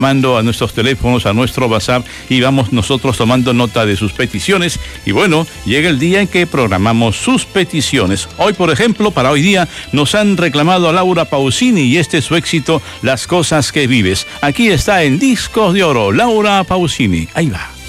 llamando a nuestros teléfonos, a nuestro WhatsApp, y vamos nosotros tomando nota de sus peticiones. Y bueno, llega el día en que programamos sus peticiones. Hoy, por ejemplo, para hoy día, nos han reclamado a Laura Pausini y este es su éxito, Las cosas que vives. Aquí está en Discos de Oro, Laura Pausini. Ahí va.